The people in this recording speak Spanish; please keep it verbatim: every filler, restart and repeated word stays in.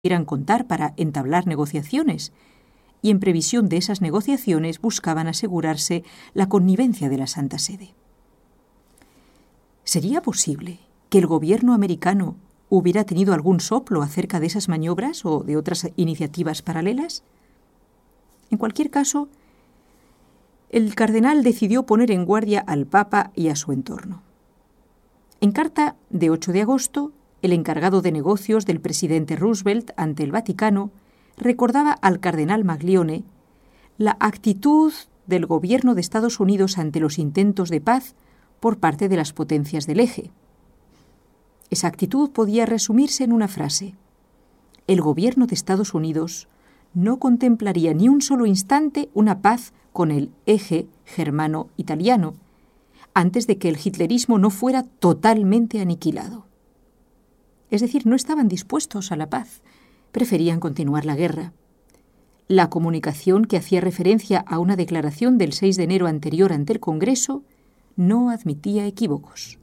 pudieran contar para entablar negociaciones, y en previsión de esas negociaciones buscaban asegurarse la connivencia de la Santa Sede. ¿Sería posible que el gobierno americano hubiera tenido algún soplo acerca de esas maniobras o de otras iniciativas paralelas? En cualquier caso, el cardenal decidió poner en guardia al Papa y a su entorno. En carta de ocho de agosto, el encargado de negocios del presidente Roosevelt ante el Vaticano recordaba al cardenal Maglione la actitud del gobierno de Estados Unidos ante los intentos de paz por parte de las potencias del eje. Esa actitud podía resumirse en una frase: el gobierno de Estados Unidos no contemplaría ni un solo instante una paz con el eje germano-italiano antes de que el hitlerismo no fuera totalmente aniquilado. Es decir, no estaban dispuestos a la paz, preferían continuar la guerra. La comunicación, que hacía referencia a una declaración del seis de enero anterior ante el Congreso, no admitía equívocos.